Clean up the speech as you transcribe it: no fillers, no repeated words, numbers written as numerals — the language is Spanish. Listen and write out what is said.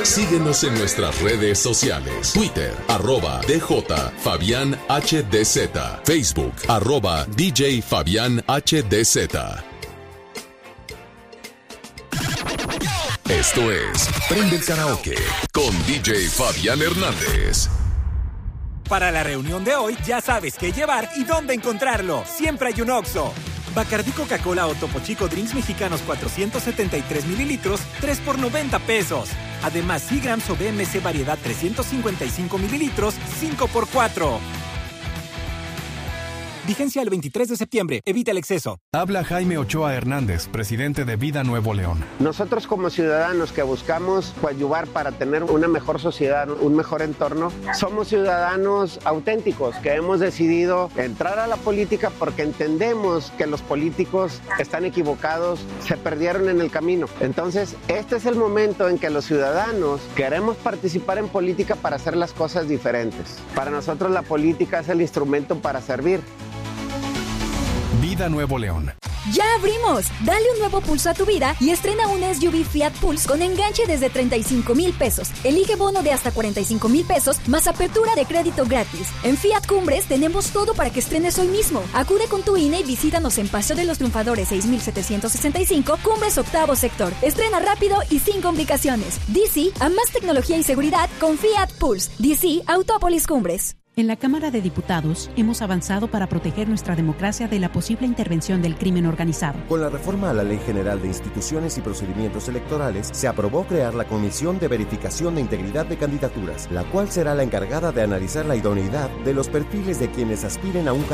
Síguenos en nuestras redes sociales. Twitter, @DJ Fabián HDZ. Facebook, @DJ Fabián HDZ. Esto es Prende el Karaoke con DJ Fabián Hernández. Para la reunión de hoy ya sabes qué llevar y dónde encontrarlo. Siempre hay un Oxxo. Bacardí Coca-Cola o Topo Chico Drinks Mexicanos 473 mililitros, 3 por 90 pesos. Además, Seagrams o BMC Variedad 355 mililitros, 5 por 4. Vigencia el 23 de septiembre. Evita el exceso. Habla Jaime Ochoa Hernández, presidente de Vida Nuevo León. Nosotros como ciudadanos que buscamos coadyuvar para tener una mejor sociedad, un mejor entorno, somos ciudadanos auténticos que hemos decidido entrar a la política porque entendemos que los políticos están equivocados, se perdieron en el camino. Entonces, este es el momento en que los ciudadanos queremos participar en política para hacer las cosas diferentes. Para nosotros la política es el instrumento para servir. Vida Nuevo León. ¡Ya abrimos! Dale un nuevo pulso a tu vida y estrena un SUV Fiat Pulse con enganche desde 35,000 pesos. Elige bono de hasta 45,000 pesos más apertura de crédito gratis. En Fiat Cumbres tenemos todo para que estrenes hoy mismo. Acude con tu INE y visítanos en Paseo de los Triunfadores 6765, Cumbres 8º sector. Estrena rápido y sin complicaciones. DC a más tecnología y seguridad con Fiat Pulse. DC Autópolis Cumbres. En la Cámara de Diputados hemos avanzado para proteger nuestra democracia de la posible intervención del crimen organizado. Con la reforma a la Ley General de Instituciones y Procedimientos Electorales, se aprobó crear la Comisión de Verificación de Integridad de Candidaturas, la cual será la encargada de analizar la idoneidad de los perfiles de quienes aspiren a un